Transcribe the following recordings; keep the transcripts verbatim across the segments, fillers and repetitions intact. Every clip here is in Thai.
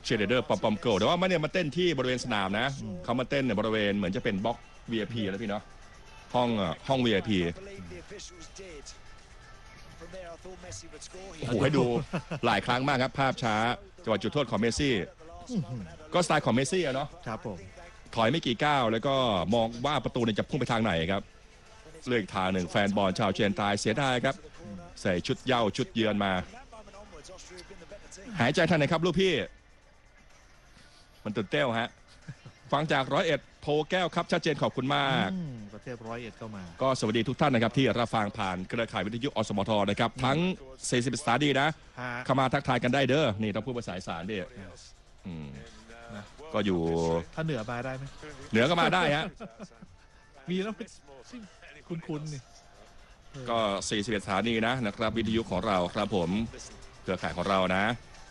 เชยร์เดอร์ปอมปอมเกิลแต่ว่าไม่เนี่ยมาเต้นที่บริเวณสนามนะเขามาเต้นในบริเวณเหมือนจะเป็นบล็อก วี ไอ พี แล้วพี่เนาะห้องห้อง วี ไอ พี โอ้โหให้ดูหลายครั้งมากครับภาพช้าจังหวะจุดโทษของเมสซี่ก็สไตล์ของเมสซี่อะเนาะครับผมถอยไม่กี่ก้าวแล้วก็มองว่าประตูเนี่ยจะพุ่งไปทางไหนครับเลือกทางหนึ่งแฟนบอลชาวเชียงรายเสียดายครับใส่ชุดเย้าชุดเยือนมาหายใจทันไหนครับลูกพี่มันตื่นเต้นฮะฟังจากร้อยเอ็ดโพแก้วครับชัดเจนขอบคุณมากประเทศร้อยเอ็ดเข้ามาก็สวัสดีทุกท่านนะครับที่รับฟังผ่านเครือข่ายวิทยุอสมทนะครับทั้งสี่สิบสถานีนะเข้ามาทักทายกันได้เด้อนี่ต้องพูดภาษาอีสานดิก็อยู่ถ้าเหนือมาได้ไหมเหนือก็มาได้ฮะมีแล้วคุ้นๆนี่ก็สี่สิบเอ็ดสถานีนะนะครับวิทยุของเราครับผมเครือข่ายของเรานะ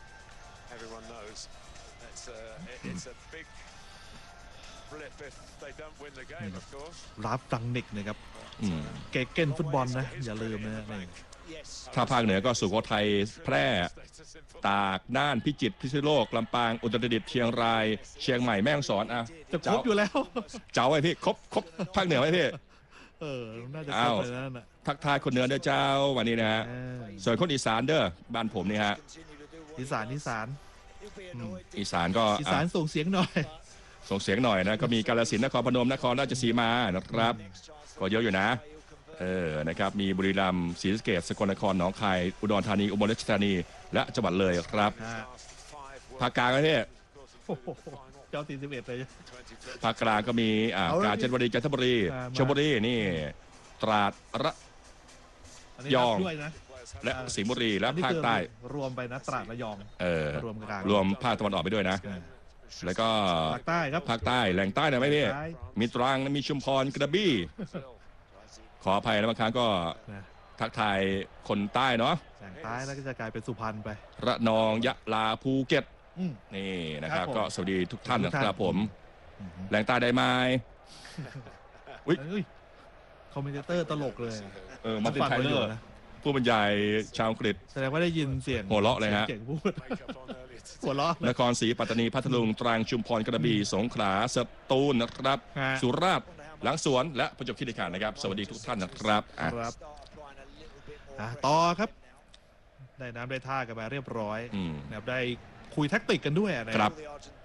รับตังนิกนะครับเกเก้นฟุตบอลนะอย่าลืมนะถ้าภาคเหนือก็สุโขทัยแพร่ตากน่านพิจิตรพิษณุโลกลำปางอุตรดิตถ์เชียงรายเชียงใหม่แม่ฮ่องสอนอ่ะจะครบอยู่แล้วเจ้าไว้พี่ครบครบภาคเหนือไว้พี่เออน่าจะครบเลยนั่นน่ะทักทายคนเหนือเด้อเจ้าวันนี้นะฮะส่วนคนอีสานเด้อบ้านผมนี่ฮะอีสานอีสานอีสานก็อีสานส่งเสียงหน่อยส่งเสียงหน่อยนะก็มีกาฬสินธุ์นครพนมนครราชสีมานะครับก็เยอะอยู่นะเออนะครับมีบุรีรัมย์ศรีสะเกษสกลนครหนองคายอุดรธานีอุบลราชธานีและจังหวัดเลยครับภาคกลางประเทศเจ้าสี่สิบเอ็ดเลยภาคกลางก็มีอ่ากาญจนบุรีจันทบุรีชลบุรีนี่ตราดระยองและสิงห์บุรีและภาคใต้รวมไปนะตราดระยองเออรวมรวมภาคตะวันออกไปด้วยนะแล้วก็ภาคใต้ครับภาคใต้แหล่งใต้นะไหมพี่มีตรังมีชุมพรกระบี่ขออภัยนะบางครั้งก็ทักทายคนใต้เนาะแหล่งใต้แล้วก็จะกลายเป็นสุพรรณไประนองยะลาภูเก็ตนี่นะครับก็สวัสดีทุกท่านนะครับผมแหล่งใต้ได้ไหมอุ้ยคอมเมนเตอร์ตลกเลยเออมาเป็นไทเลอร์ผู้บรรยายชาวอังกฤษแสดงว่าได้ยินเสียงหัวเราะเลยฮะหัวเราะนครศรีปัตตานีพัทลุงตรังชุมพรกระบี่สงขลาสตูลนะครับสุราษฎร์หลังสวนและประจวบคีรีขันธ์นะครับสวัสดีทุกท่านนะครับครับต่อครับได้น้ำได้ท่ากันมาเรียบร้อยนะครับได้คุยแท็กติกกันด้วยนะครับ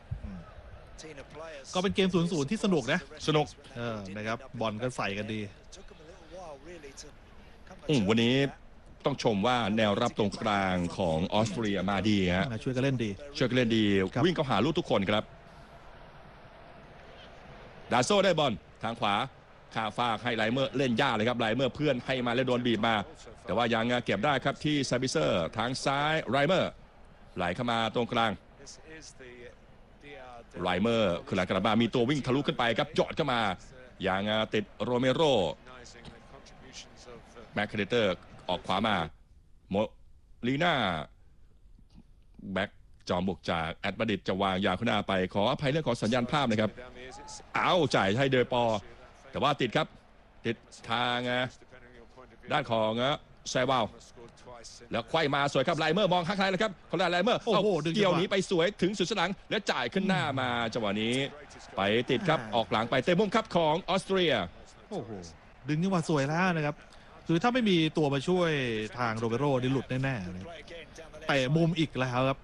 ก็เป็นเกมศูนย์ศูนย์ที่สนุกนะสนุกเออนะครับบอลก็ใส่กันดีอืมวันนี้ต้องชมว่าแนวรับตรงกลางของออสเตรเลียมาดีฮะช่วยกันเล่นดีช่วยกันเล่นดีวิ่งเข้าหาลูกทุกคนครับดาโซ่ได้บอลทางขวาข้าฟากให้ไลเมอร์เล่นยากเลยครับไลเมอร์เพื่อนให้มาแล้วโดนบีบมาแต่ว่ายังเก็บได้ครับที่ซาบิเซอร์ทางซ้ายไลเมอร์ไหลเข้ามาตรงกลางไลเมอร์คือหลังกระบามีตัววิ่งทะลุขึ้นไปครับหยอดเข้ามายังติดโรเมโรแม็กคาเดเตอร์ออกขวามาโมลีน่าแบ็กจอมบุกจากแอตมาดริดจะวางยาวขึ้นหน้าไปขออภัยเรื่องของสัญญาณภาพนะครับเอาจ่ายให้เดอปอแต่ว่าติดครับติดทางด้านของไซวาลแล้วไขว้มาสวยครับไลเมอร์มองข้างในเลยครับคนละไลเมอร์เอาเกี่ยวหนีไปสวยถึงสุดสนามและจ่ายขึ้นหน้ามาจังหวะนี้ไปติดครับออกหลังไปเตะมุมครับของออสเตรียโอ้โหดึงจังหวะสวยแล้วนะครับคือถ้าไม่มีตัวมาช่วยทางโรเบโรนี่หลุดแน่ๆเลยเตะมุมอีกแล้วครับ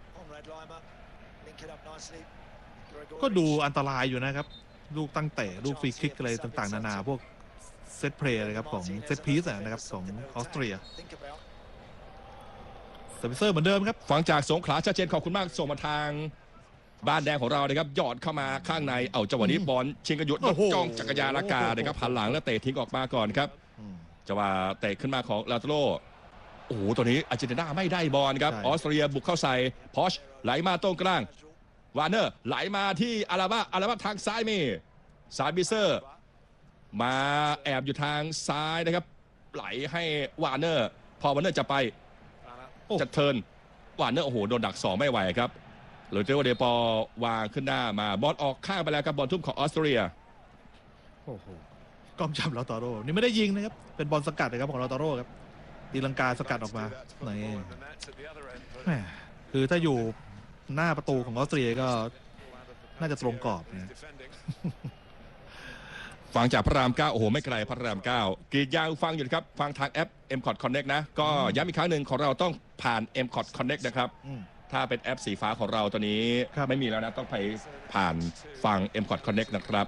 ก็ดูอันตรายอยู่นะครับลูกตั้งเตะลูกฟรีคิกอะไรต่างๆนานาพวกเซตเพลย์เลยครับของเซตพีซนะครับของออสเตรียสเปเซอร์เหมือนเดิมครับฟังจากสงขลาชัดเจนขอบคุณมากส่งมาทางบ้านแดงของเรานะครับหยอดเข้ามาข้างในเอาจังหวะนี้บอลชิงกันหยุดจ้องจักรยานอากาศนะครับหันหลังแล้วเตะทิ้งออกมาก่อนครับจังหวะเตะขึ้นมาของลาโตโรโอ้โหตัวนี้อาร์เจนตินาไม่ได้บอลครับออสเตรียบุกเข้าใส่พอชไหลมาตรงกลางวาร์เนอร์ไหลมาที่อาราบาอาราบาทางซ้ายมีซาบิเซอร์มาแอบอยู่ทางซ้ายนะครับไหลให้วาร์เนอร์พอวาร์เนอร์จะไปจะเทิร์นวาร์เนอร์โอ้โหโดนดักสองไม่ไหวครับหรือเจอเดปอวางขึ้นหน้ามาบอลออกข้างไปแล้วครับบอลทุ่มของออสเตรียโอ้โหกอมจับลาตาโร่นี่ไม่ได้ยิงนะครับเป็นบอลสกัดนะครับของลาตาโร่ครับตีลังกาสกัดออกมาไหนคือถ้าอยู่หน้าประตูของออสเตรียก็น่าจะตรงกรอบนะฟังจากพระรามเก้าโอ้โหไม่ไกลพระรามเก้ากรีดยางฟังอยู่ครับฟังทางแอป เอ็ม คอท Connect นะก็ย้ำอีกครั้งหนึ่งของเราต้องผ่าน เอ็ม คอท Connect นะครับถ้าเป็นแอปสีฟ้าของเราตอนนี้ไม่มีแล้วนะต้องไปผ่านฟัง เอ็ม คอท Connect นะครับ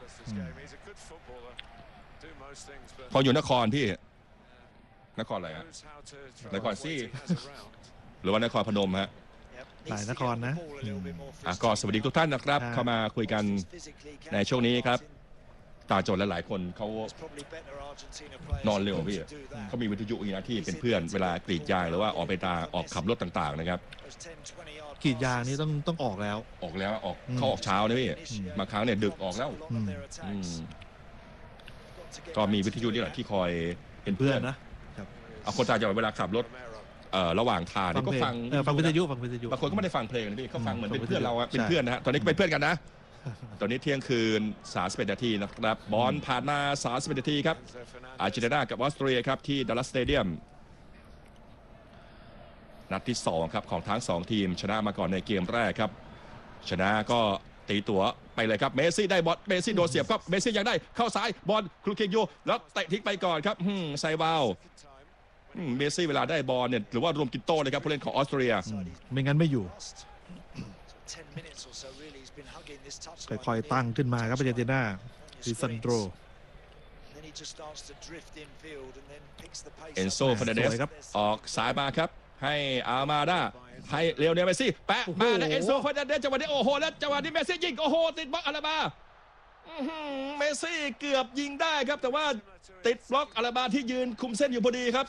พออยู่นครพี่นครอะไรฮะนครซี่หรือว่านครพนมฮะหลายนครนะอ่ะก็สวัสดีทุกท่านนะครับเข้ามาคุยกันในช่วงนี้ครับตาจนและหลายคนเขานอนเร็วพี่เขามีวิทยุอีกนะที่เป็นเพื่อนเวลากรีดยางหรือว่าออกไปตาออกขับรถต่างๆนะครับกรีดยางนี่ต้องต้องออกแล้วออกแล้วออกเขาออกเช้านะพี่มาครั้งเนี่ยดึกออกแล้วก็มีวิทยุนี่แหละที่คอยเป็นเพื่อนนะเอาคนตาจนเวลาขับรถระหว่างทางก็ฟังฟังวิทยุฟังวิทยุบางคนก็ไม่ได้ฟังเพลงนะพี่เขาฟังเหมือนเป็นเพื่อนเราเป็นเพื่อนนะฮะตอนนี้ก็เป็นเพื่อนกันนะตอนนี้เที่ยงคืนสามสิบเอ็ดนาทีนะครับบอลผ่านมาสามสิบเอ็ดนาทีครับอาร์เจนตินากับออสเตรียครับที่ดัลลัสสเตเดียมนัดที่สองครับของทั้งสองทีมชนะมาก่อนในเกมแรกครับชนะก็ตีตั๋วไปเลยครับเมสซี่ได้บอลเมสซี่โดนเสียบครับเมสซี่ยังได้เข้าซ้ายบอลครูเคโยแล้วเตะทิ้งไปก่อนครับไซวาลเมสซี่เวลาได้บอลเนี่ยหรือว่ารวมกินโต้เลยครับผู้เล่นของออสเตรียไม่งั้นไม่อยู่ค่อยๆตั้งขึ้นมาครับอาร์เจนตินาดิซันโดรเอนโซฟาเนเดสออกสายมาครับให้อามาดาให้เลโอเนลเมสซี่แปะมาแล้วเอนโซฟาเนเดสจังหวะนี้โอ้โหแล้วจังหวะนี้เมสซี่ยิงโอ้โหติดบล็อกอะไรมาเมสซี่เกือบยิงได้ครับแต่ว่าติดบล็อกอะไรมาที่ยืนคุมเส้นอยู่พอดีครับ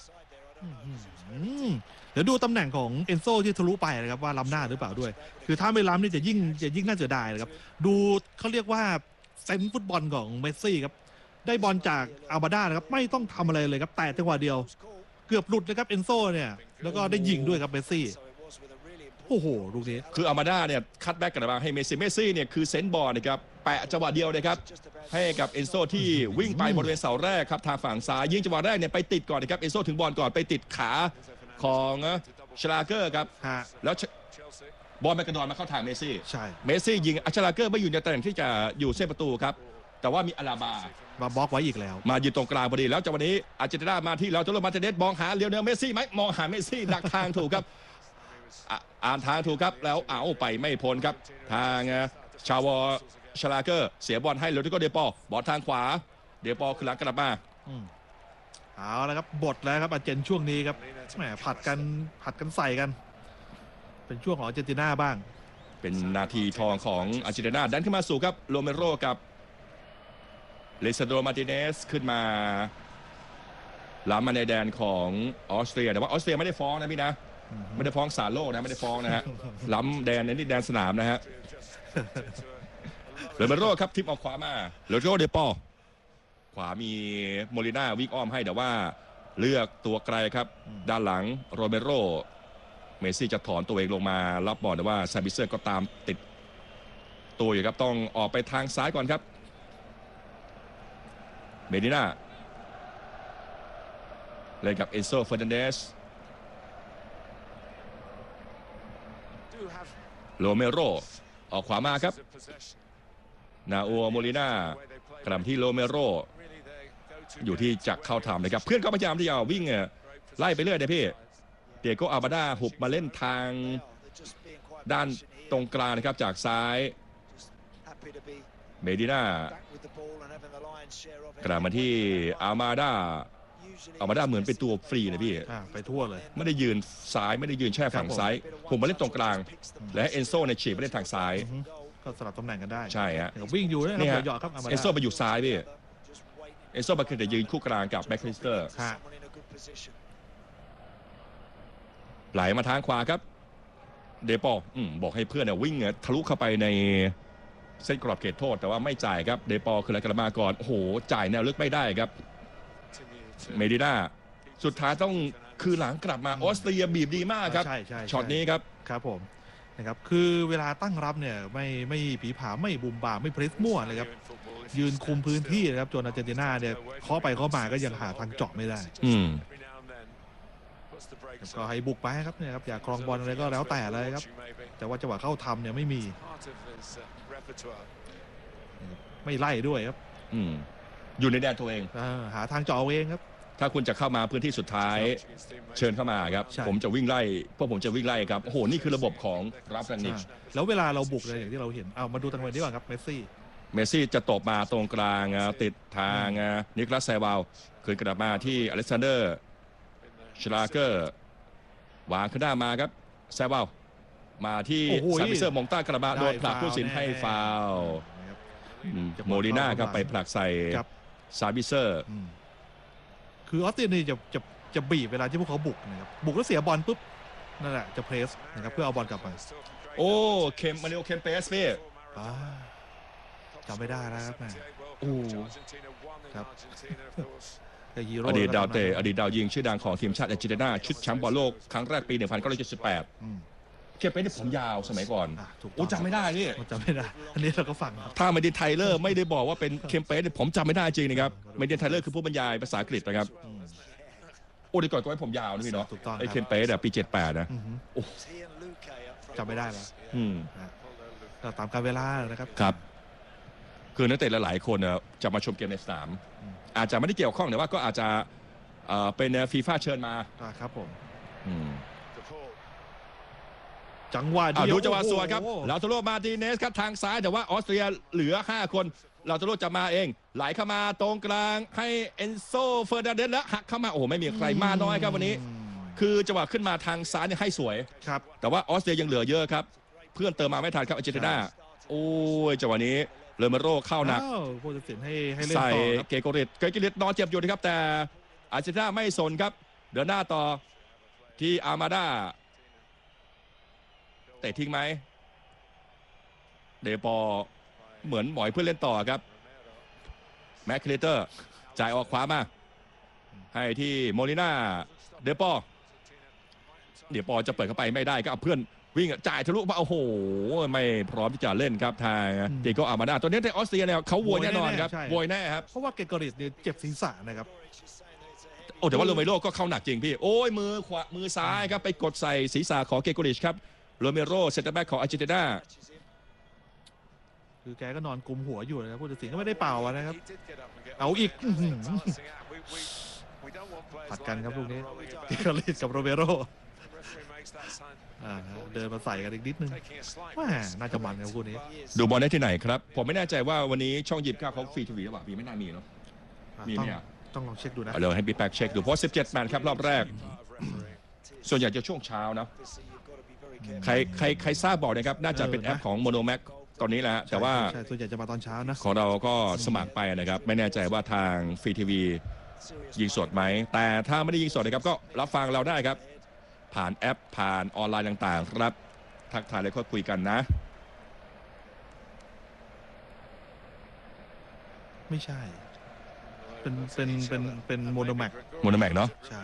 เดี๋ยวดูตำแหน่งของเอนโซที่ทะลุไปนะครับว่าล้ำหน้าหรือเปล่าด้วยคือถ้าไม่ล้ำนี่จะยิ่งจะยิ่งน่าเสียดายนะครับดูเขาเรียกว่าเซนส์ฟุตบอลของเมสซี่ครับได้บอลจากอาบาด้านะครับไม่ต้องทำอะไรเลยครับแต่จังหวะเดียวเกือบหลุดนะครับเอนโซเนี่ยแล้วก็ได้ยิงด้วยครับเมสซี่โอ้โหลูกนี้คืออามาด้าเนี่ยคัดแบ็กกลับมาให้เมสซี่เมสซี่เนี่ยคือเซนส์บอลนะครับแปะจังหวะเดียวนะครับให้กับเอนโซที่วิ่งไปบริเวณเสาแรกครับทางฝั่งซ้ายยิงจังหวะแรกเนี่ยไปติดก่อนนะครับเอนโซถึงบอลก่อนไปติดขาของชลาเกอร์ครับแล้วบอลไปกระดอนมาเข้าทางเมสซี่ใช่เมสซี่ยิงอัชลาเกอร์ไม่อยู่ในตำแหน่งที่จะอยู่เส้นประตูครับแต่ว่ามีอาราบามาบล็อกไว้อีกแล้วมายืนตรงกลางพอดีแล้วจังหวะนี้อาร์เจนตินามาที่เราจะลงมาเทเดสมองหาเลียวเนลเมสซี่ไหมมองหาเมสซี่ดักทางถูกครับอ่านทางถูกครับแล้วเอาไปไม่พ้นครับทางชาวชลาเกอร์เสียบอลให้โรดิโกเดปอบอลทางขวาเดปอขึ้นหลังกลับมาเอาละครับบทแล้วครับอาร์เจนช่วงนี้ครับแหมผัดกันผัดกันใส่กันเป็นช่วงของอาร์เจนตินาบ้างเป็นนาทีทองของอาร์เจนตินาดันขึ้นมาสู่ครับโรเมโรกับเลซาโดมาร์ติเนสขึ้นมาล้ำมาในแดนของออสเตรียแต่ว่าออสเตรียไม่ได้ฟ้องนะพี่นะไม่ได้ฟ้องศาลโลกนะไม่ได้ฟ้องนะฮะล้ำแดนในนี่แดนสนามนะฮะโรเมโรครับทิปออกขวามาโรดิโกเดปอขวามีโมลิน่าวิ่งอ้อมให้แต่ว่าเลือกตัวไกลครับด้านหลังโรเมโรเมสซี่จะถอนตัวเองลงมารับบอลแต่ว่าซาบิเซอร์ก็ตามติดตัวอยู่ครับต้องออกไปทางซ้ายก่อนครับเมดิน่าเล่นกับเอนโซเฟอร์นันเดสโรเมโรออกขวามาครับนาโอโมลิน่ากลับที่โรเมโรอยู่ที่จะเข้าทำนะครับเพื่อนก็พยายามที่จะวิ่งไล่ไปเรื่อยนะพี่เดียโกอาบาด้าหุบมาเล่นทางด้านตรงกลางนะครับจากซ้ายเมดิน่ากลับมาที่อามาด้าอามาด้าเหมือนเป็นตัวฟรีนะพี่ไปทั่วเลยไม่ได้ยืนซ้ายไม่ได้ยืนแช่ฝั่งซ้ายผมมาเล่นตรงกลางและเอนโซในฉีกไปเล่นทางซ้ายก็สลับตำแหน่งกันได้ใช่ฮะวิ่งอยู่นี่ครับเอนโซไปอยู่ซ้ายพี่เอนโซมาคือจะยืนคู่กลางกับแบ็คลิสเตอร์ไหลมาทางขวาครับเดปอบอกให้เพื่อนวิ่งทะลุเข้าไปในเส้นกรอบเขตโทษแต่ว่าไม่จ่ายครับเดปอคืออะไรกระมาก่อนโอ้โหจ่ายแนวลึกไม่ได้ครับเมดิน่าสุดท้ายต้องคือหลังกลับมาออสเตรียบีบดีมากครับช็อตนี้ครับครับผมนะครับคือเวลาตั้งรับเนี่ยไม่ไม่ผีผาไม่บุมบ่าไม่เพรสมั่วเลยครับยืนคุมพื้นที่นะครับจนอาร์เจนตินาเนี่ยเคาะไปเคาะมาก็ยังหาทางเจาะไม่ได้อืมก็ให้บุกไปครับเนี่ยครับอยากครองบอลอะไรก็แล้วแต่เลยครับแต่ว่าจังหวะเข้าทำเนี่ยไม่มีไม่ไล่ด้วยครับอืมอยู่ในแดนตัวเองอ่าหาทางเจาะเอาเองครับถ้าคุณจะเข้ามาพื้นที่สุดท้ายเชิญเข้ามาครับใช่ผมจะวิ่งไล่พวกผมจะวิ่งไล่ครับโอ้โหนี่คือระบบของรับแรงนิกอ่าแล้วเวลาเราบุกเลยอย่างที่เราเห็นเอามาดูทางวันนี้ก่อนครับเมสซี่เมสซี่จะตบมาตรงกลางอ่ะติดทางอ่ะนิโคลัสแซวาลคืนกลับมาที่อเล็กซานเดอร์ชลาเกอร์วางขึ้นหน้ามาครับแซวาลมาที่โอ้โหซาบิเซอร์มองต้ากระบะได้โดนผลักฟาวล์ผู้สินให้แน่ฟาวล์นะครับอืมโมลิน่าครับไปผลักใส่ครับซาบิเซอร์อืมคือออสเตรเลียจะจะจะบีบเวลาที่พวกเขาบุกนะครับบุกแล้วเสียบอลปุ๊บนั่นแหละจะเพรสนะครับเพื่อเอาบอลกลับมาโอ้เคมมาริโอเคมเปสพี่อ่าจำไม่ได้นะครับแม่โอ้ครับ แต่ฮีโร่อดีตดาวแล้เตะนะอดีตดาวยิงชื่อดังของทีมชาติอาร์เจนตินาชุดแชมป์บอลโลกครั้งแรกปีหนึ่งพันเก้าร้อยเจ็ดสิบแปดอืมเคมเปสนี่ผมยาวสมัยก่อนอ่ะถูกต้โอ้องจำไม่ได้นี่จำไม่ได้ อันนี้เราก็ฟังครับถ้าเมดินไทเลอร์ไม่ได้บอกว่าเป็นเคมเปสเนี่ยผมจำไม่ได้จริงนะครับเมดินไทเลอร์คือผู้บรรยายภาษาอังกฤษนะครับอืมโอ้ดีก่อนก็ให้ผมยาวนะพี่เนาะถูกต้องครับไอ้เคมเปสอะปีเจ็ดแปดนะอือหือโอ้จำไม่ได้แล้วอืมก็ตามการเวลานะครับครับ คือนักเตะหลายๆคนเนี่ยจะมาชมเกมในสนามอืมอาจจะไม่ได้เกี่ยวข้องแต่ว่าก็อาจจะเอ่อเป็นฟีฟ่าเชิญมาอ่าครับผมอืมจังหวะอ่าเดียวดูจังหวะสวนครับโอ้โหลาโตโรมาร์ติเนสครับทางซ้ายแต่ว่าออสเตรียเหลือห้าคนลาโตโรจะมาเอง ไหลเข้ามาตรงกลางให้เอนโซเฟอร์นันเดสแล้วหักเข้ามาโอ้โหไม่มีใครมาน้อยครับวันนี้อืมคือจังหวะขึ้นมาทางซ้ายเนี่ยให้สวยครับแต่ว่าออสเตรียยังเหลือเยอะครับ เพื่อนเติมมาไม่ทันครับอาร์เจนตินาโอ้ยจังหวะนี้เลอเมโรเข้าหนักอ้าวผู้ตัดสินให้ให้เล่นใส่ต่อครับเกโกริตเกโกริตนอนเจ็บอยู่นะครับแต่อาร์เจนตินาไม่สนครับ เดินหน้าต่อที่อาร์มาดาเตะทิ้งไหมเดปอเหมือนหมอยเพื่อนเล่นต่อครับแม็กคลิเตอร์จ่ายออกขวามาให้ที่โมลิน่าเดปอเดปอจะเปิดเข้าไปไม่ได้ก็เอาเพื่อนวิ่งจ่ายทะลุมาโอ้โหไม่พร้อมที่จะเล่นครับทางเดโกอาร์มาดาตัวนี้ในออสเตรียเนี่ยเขาโวยแน่นอนครับโวยแน่ครับเพราะว่าเกเกอริตเนี่ยเจ็บศีรษะนะครับโอ้แต่ว่าโรเมโรก็เข้าหนักจริงพี่ โอ้ยมือขวามือซ้ายครับ ไปกดใส่ศีรษะของเกโกริชครับโรเมโรเซนเตอร์แบ็กของอาร์เจนตินาคือแกก็นอนกุมหัวอยู่นะครับผู้ตัดสินก็ไม่ได้เป่าอะนะครับ เอาอีกอื้อหือผัดกันครับลูกนี้เกเกอริตกับโรเมโรอ่าเดินมาใส่กันอีกนิดนึงแม่น่าจะมันครับคู่นี้ดูบอลได้ที่ไหนครับ ผมไม่แน่ใจว่าวันนี้ช่องยิบก้าเขาฟรีทีวีหรือเปล่ามีไม่น่ามีเนาะอ่ะมีไหมต้องอ่ะต้องลองเช็คดูนะเอาเลยให้บีแบ็กเช็คดู เพราะสิบเจ็ดแมนครับรอบแรก ส่วนใหญ่จะช่วงเช้านะ ใครใครใครทราบบอกนะครับ น่าจะเป็นแอปของโมโนแม็กตอนนี้แหละฮะแต่ว่าใช่ส่วนใหญ่จะมาตอนเช้านะของเราก็สมัครไปนะครับ ไม่แน่ใจว่าทางฟรีทีวียิงสดไหม แต่ถ้าไม่ได้ยิงสดนะครับก็รับฟังเราได้ครับ ผ่านแอปผ่านออนไลน์ต่างๆ ครับ ทักทายแล้วก็คุยกันนะไม่ใช่ เป็นเป็นเป็นเป็นโมโนแม็กโมโนแม็กเนาะใช่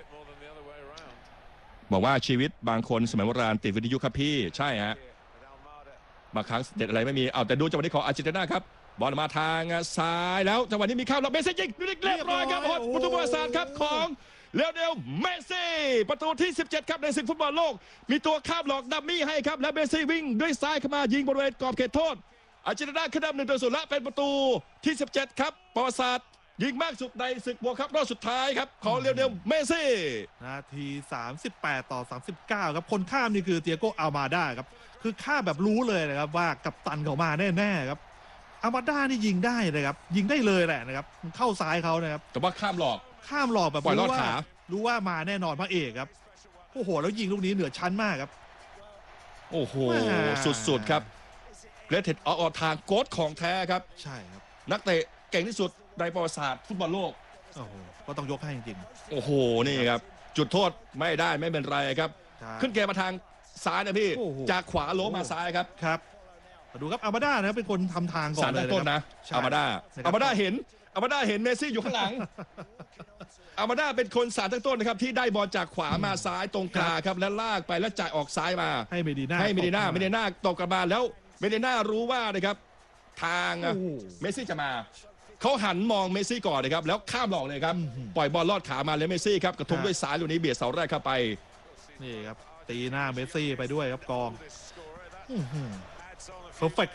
บอกว่าชีวิตบางคนสมัยโบราณติดวิทยุครับพี่ใช่ฮะบางครั้งเด็ดอะไรไม่มีเอาแต่ดูจังหวะนี้ของอาร์เจนตินาครับบอลมาทางซ้ายแล้วจังหวะนี้มีเข้าแล้วเมสซี่ยิงเรียบร้อยครับโอ้โหประตูประวัติศาสตร์ครับของเลโอเนลเมสซี่ประตูที่สิบเจ็ดครับในศึกฟุตบอลโลกมีตัวข้ามหลอกดัมมี่ให้ครับและเมสซี่วิ่งด้วยซ้ายเข้ามายิงบริเวณกรอบเขตโทษอาร์เจนตินาขึ้นนำหนึ่งต่อศูนย์และเป็นประตูที่สิบเจ็ดครับประวัติศาสตร์ยิงมากสุดในศึกบัวครับรอบสุดท้ายครับของเลโอเนลเมสซี่นาทีสามสิบแปดต่อสามสิบเก้าครับคนข้ามนี่คือเตียโกอัลมาดาครับคือข้ามแบบรู้เลยนะครับว่ากัปตันเขามาแน่ๆครับอัลมาดานี่ยิงได้เลยครับยิงได้เลยแหละนะครับเข้าซ้ายเขานะครับแต่ว่าข้ามหลอกข้ามหลอกแบบปล่อยลอดรู้ว่าขารู้ว่ามาแน่นอนพระเอกครับโอ้โหแล้วยิงลูกนี้เหนือชั้นมากครับโอ้โหแม่สุดๆครับเกรทเทดออกทางโค้ชของแท้ครับใช่ครับนักเตะเก่งที่สุดในประวัติศาสตร์ฟุตบอลโลกโอ้โหก็ต้องยกให้จริงโอ้โห นี่ครับ จุดโทษไม่ได้ไม่เป็นไรครับๆใช่ขึ้นเกมมาทางซ้ายนะพี่โอ้โหจากขวาโล้มาซ้ายครับครับมาดูครับอัลมาดานะครับเป็นคนทำทางก่อสาน รเลตั้ยงต้นนะนะใช่อามาด้านะครับอามาด้าเห็นอามาด้าเห็นเมสซี่อยู่ข้างหลังอามาด้าเป็นคนสารตั้งต้นนะครับที่ได้บอลจากขวามาซ้ายตรงกลางครับแล้วลากไปแล้วจ่ายออกซ้ายมาให้เมดิน่าให้เมดิน่าตบเมดิน่าตกกลับมาแล้วเมดิน่ารู้ว่านะครับทางโอ้โหเมสซี่จะมา เขเขาหันมองเมสซี่ก่อนนะครับแล้วข้ามหลอกเลยครับปล่อยบอลลอดขามาเลยเมสซี่ครับกระทุ้งด้วยซ้ายลูกนี้เบียดเสาแรกเข้าไปนี่ครับตีหน้าเมสซี่ไปด้วยครับกองเพอร์เฟกต์